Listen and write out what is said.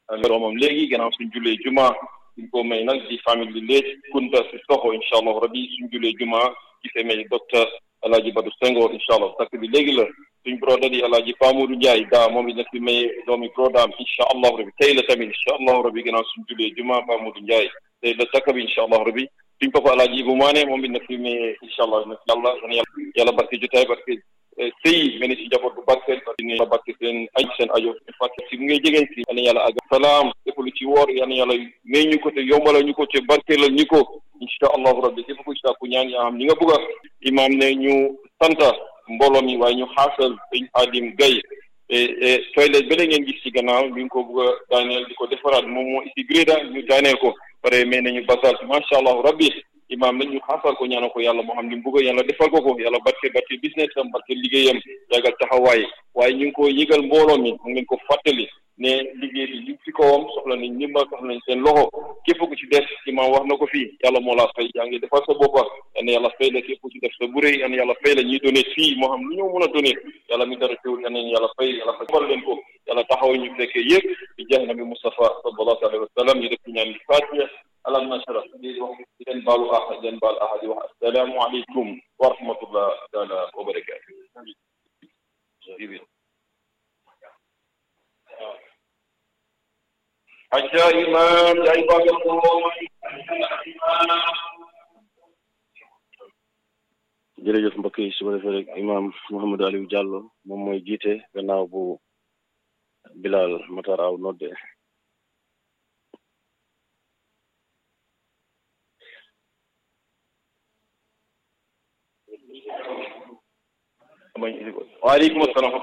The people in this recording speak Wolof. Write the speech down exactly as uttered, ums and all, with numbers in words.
doomam léegi gannaaw suñ julee juma suñ ko may nag di famille bi léegi kunta si soxo incha allah rabbi suñ julee juma ci fe may docteur Alaaji Badou Senghor incha allah takk bi léegi la suñ broda di Alaaji Pamoudou Ndiaye daa moom it nag fi may doomi brodaam incha allah rabbi tey la tamit incha allah rabbi gannaaw suñ julee juma Pamoudou Ndiaye tey la takk bi incha allah rabbi suñ papa Alaaji Ibu Maane moom it nag fi may incha allah nag yàlla yàlla yàlla barke jotaay barke sëy mel ni si njaboot bu barkeel parce que ne barke seen aj seen ajo parce que si mu ngay jegeen si yal na yàlla àgg salaam lépp lu ci woor yal na yàlla may ñu ko te yombala ñu ko te barkeelal ñu ko incha allahu rabbi képp ku sàkku ñaan yaa xam ni nga bëgg a imaam ne ñu santa mbooloo mi waaye ñu xaasal sëñ Adim Gaye toilet ba ngeen gis ci gannaaw ñu ngi ko bëgg a daaneel di ko defaraat moom moo isi gréda ñu daaneel ko pare may nañu basal macha allahu rabbi imaam nag ñu xaasal ko ñaanal ko yàlla moo xam ni mu bëgg yàlla defal ko ko yàlla barke barke business am barke liggéeyam yàggal taxawaay waaye ñu ngi ko yëgal mbooloo mi mu ngeen ko fàttali ne liggéey bi li fi kawam soxla nañ ndimbal soxla nañ seen loxo képp ku ci def imaam wax na ko fii yàlla moo laa fay yaa ngi defal sa boppa yal na yàlla fay la képp ku ci def sa buré yal na yàlla fay la ñuy donné fii moo xam lu ñoo mën a donné yàlla mi dara teewul yal na yàlla fay yàlla fay leen ko yàlla taxaw ñu fekkee yëpp di jeex nabi Mustafa sallallahu alayhi wa sallam ñu def ñaan li fatiha alam nashrah di wax di leen baalu ahad di leen baal ahad di wax assalaamu aleykum wa rahmatullah taala wa barakatuh Aja imam jai bagaimana jërëjëf mbokk yi su ko defee rek imam Mouhamadou Aliou Diallo moom mooy jiite gannaaw bu Bilal Matar Aw nodde waaleykum assalam